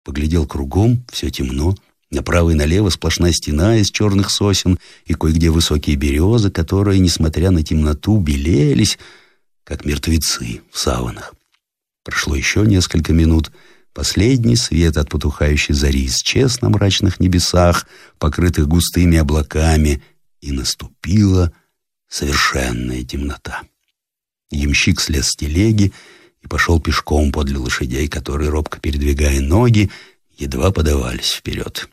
Поглядел кругом, все темно. Направо и налево сплошная стена из черных сосен и кое-где высокие березы, которые, несмотря на темноту, белелись, как мертвецы в саванах. Прошло еще несколько минут. Последний свет от потухающей зари исчез на мрачных небесах, покрытых густыми облаками, и наступила совершенная темнота. Ямщик слез с телеги и пошел пешком подле лошадей, которые, робко передвигая ноги, едва подавались вперед.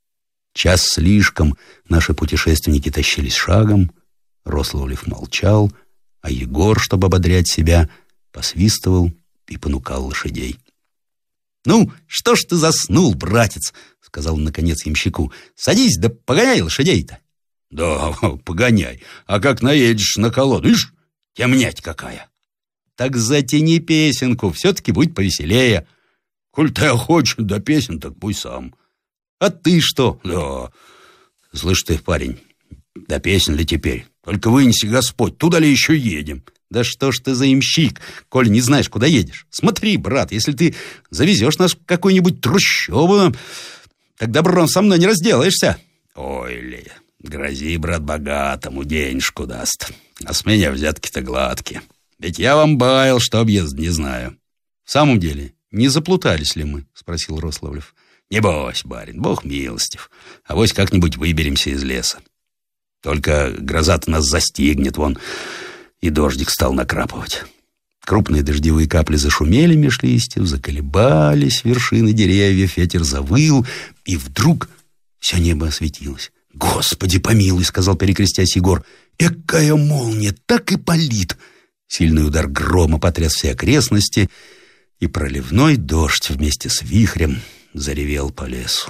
Час слишком наши путешественники тащились шагом, Рославлев молчал, а Егор, чтобы ободрять себя, посвистывал и понукал лошадей. «Ну, что ж ты заснул, братец?» — сказал он, наконец, ямщику. «Садись, да погоняй лошадей-то». «Да, погоняй. А как наедешь на колоду, ишь, темнять какая!» «Так затяни песенку, все-таки будет повеселее». «Коль ты охочешь до песен, так пусть сам». «А ты что?» «Да, слышь ты, парень, до песен ли теперь? Только вынеси Господь, туда ли еще едем?» «Да что ж ты за ямщик, коль не знаешь, куда едешь? Смотри, брат, если ты завезешь нас в какую-нибудь трущобу, так добром со мной не разделаешься». «Ой ли, грози, брат, богатому, денежку даст. А с меня взятки-то гладкие. Ведь я вам баял, что объезд не знаю». «В самом деле, не заплутались ли мы?» — спросил Рославлев. «Не бойся, барин, Бог милостив. Авось как-нибудь выберемся из леса. Только гроза-то нас застигнет, вон, и дождик стал накрапывать». Крупные дождевые капли зашумели меж листьев, заколебались вершины деревьев, ветер завыл, и вдруг все небо осветилось. «Господи помилуй!» — сказал, перекрестясь, Егор. «Экая молния, так и палит!» Сильный удар грома потряс все окрестности, и проливной дождь вместе с вихрем заревел по лесу.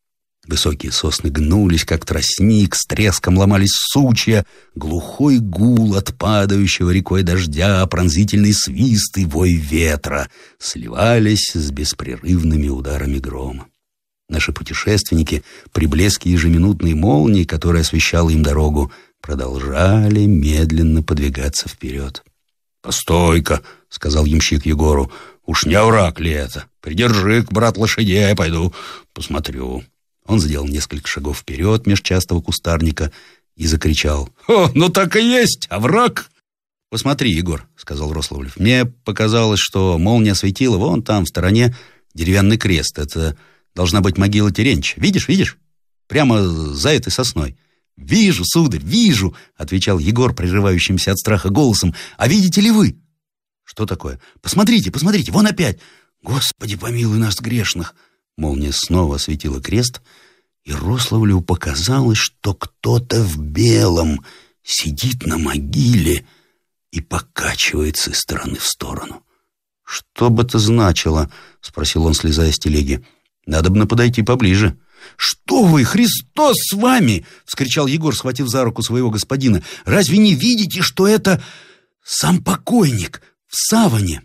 Высокие сосны гнулись, как тростник, с треском ломались сучья, глухой гул от падающего рекой дождя, пронзительный свист и вой ветра сливались с беспрерывными ударами грома. Наши путешественники, при блеске ежеминутной молнии, которая освещала им дорогу, продолжали медленно подвигаться вперед. «Постой-ка», — сказал ямщик Егору, — «уж не овраг ли это? Придержи-ка, брат, лошадей, я пойду посмотрю». Он сделал несколько шагов вперед меж частого кустарника и закричал: «О, ну так и есть, овраг!» «Посмотри, Егор», — сказал Рославлев, — «мне показалось, что молния осветила вон там, в стороне, деревянный крест. Это должна быть могила Терентьича. Видишь? Прямо за этой сосной». «Вижу, сударь, вижу», — отвечал Егор, прерывающимся от страха голосом. «А видите ли вы?» «Что такое?» Посмотрите, вон опять!» «Господи, помилуй нас, грешных!» Молния снова осветила крест, и Рославлеву показалось, что кто-то в белом сидит на могиле и покачивается из стороны в сторону. «Что бы это значило?» — спросил он, слезая с телеги. «Надобно подойти поближе». «Что вы, Христос с вами!» — вскричал Егор, схватив за руку своего господина. «Разве не видите, что это сам покойник в саване?»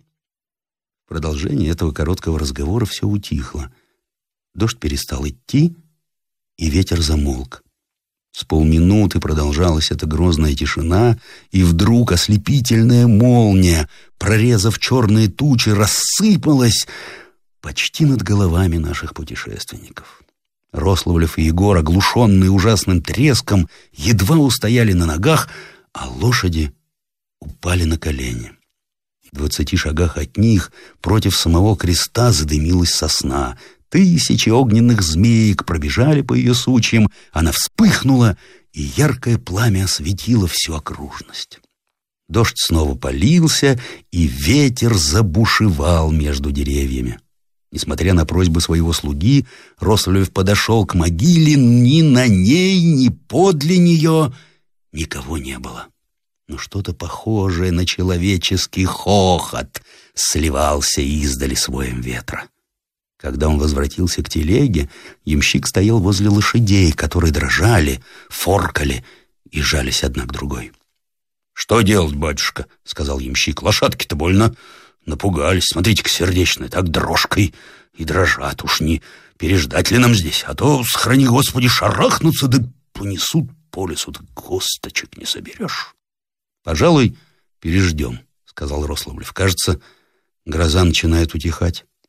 В продолжении этого короткого разговора все утихло. Дождь перестал идти, и ветер замолк. С полминуты продолжалась эта грозная тишина, и вдруг ослепительная молния, прорезав черные тучи, рассыпалась почти над головами наших путешественников. Рославлев и Егор, оглушенные ужасным треском, едва устояли на ногах, а лошади упали на колени. В 20 шагах от них против самого креста задымилась сосна. Тысячи огненных змеек пробежали по ее сучьям, она вспыхнула, и яркое пламя осветило всю окружность. Дождь снова полился, и ветер забушевал между деревьями. Несмотря на просьбы своего слуги, Рославлев подошел к могиле, ни на ней, ни подле нее никого не было. Но что-то похожее на человеческий хохот сливался издали с воем ветра. Когда он возвратился к телеге, ямщик стоял возле лошадей, которые дрожали, форкали и жались одна к другой. «Что делать, батюшка?» — сказал ямщик. «Лошадки-то больно напугались. Смотрите-ка, сердечные, так дрожкой и дрожат. Уж не переждать ли нам здесь? А то, сохрани Господи, шарахнутся, да понесут по лесу, так косточек не соберешь». «Пожалуй, переждем», — сказал Рославлев. «Кажется, гроза начинает утихать».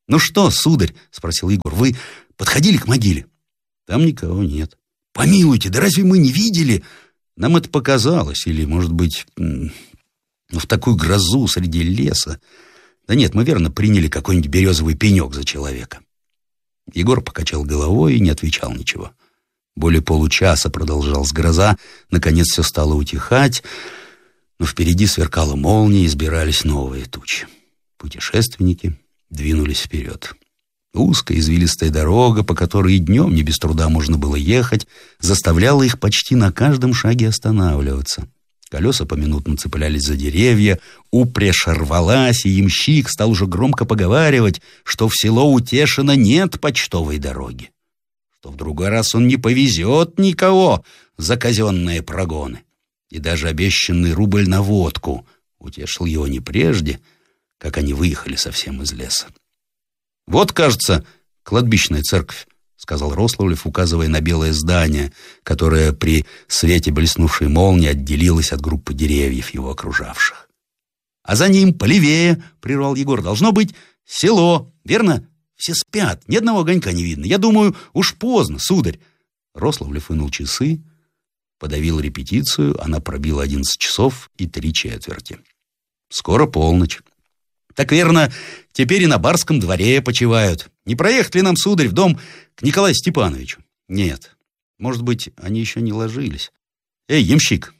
«Ну что, сударь?» — спросил Егор. «Вы подходили к могиле?» «Там никого нет». «Помилуйте, да разве мы не видели?» «Нам это показалось. Или, может быть, в такую грозу среди леса. Да нет, мы верно приняли какой-нибудь березовый пенек за человека». Егор покачал головой и не отвечал ничего. Более получаса продолжалась гроза. Наконец все стало утихать, но впереди сверкала молния и сбирались новые тучи. Путешественники двинулись вперед. Узкая извилистая дорога, по которой и днем не без труда можно было ехать, заставляла их почти на каждом шаге останавливаться. Колеса поминутно цеплялись за деревья, упряжь рвалась, и ямщик стал уже громко поговаривать, что в село Утешино нет почтовой дороги, что в другой раз он не повезет никого за казенные прогоны. И даже обещанный рубль на водку утешил его не прежде, как они выехали совсем из леса. «Вот, кажется, кладбищная церковь», — сказал Рославлев, указывая на белое здание, которое при свете блеснувшей молнии отделилось от группы деревьев, его окружавших. «А за ним полевее», — прервал Егор, — «должно быть село, верно? Все спят, ни одного огонька не видно. Я думаю, уж поздно, сударь». Рославлев вынул часы, подавил репетицию, она пробила 11 часов и 3/4. «Скоро полночь». «Так верно, теперь и на барском дворе почивают. Не проехать ли нам, сударь, в дом к Николаю Степановичу?» «Нет. Может быть, они еще не ложились. Эй, ямщик,